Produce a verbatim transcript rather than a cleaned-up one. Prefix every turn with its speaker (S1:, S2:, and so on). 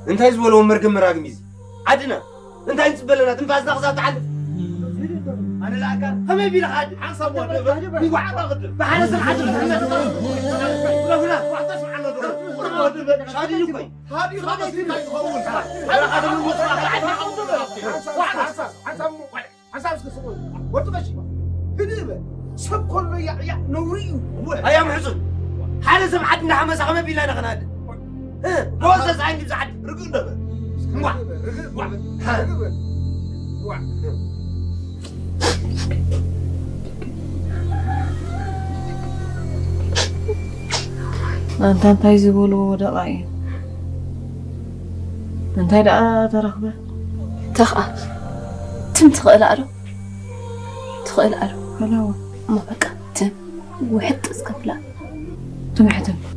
S1: أنت عايز ولا مرقم مراقميز عدنا أنت عايز بلنا تنفاز نقصات عد أنا لا أكل هم يبي لحد حسب واحد يقعد أخذ بحال سمعت محمد ولا ولا واحد تسمع عنه دور شادي يقوي هذه خلاص لما يقول هذا هذا من مصلحة عدنا واحد حسب حسب حسب سكسوي وتمشي هديبه سب كله يا يا نوري أيام حسن حال سمعت إن حماس هم يبي لنا غناد روزة عندي بزعد رجونا واحد واحد واحد
S2: أنت أنت عايز يقولوا دقائق أنت هيدا ترخبه
S3: تخأ تم تخأ لأرو تخأ لأرو
S2: هلا
S3: ما بقى تم وحط اسكفلا
S2: تم حتم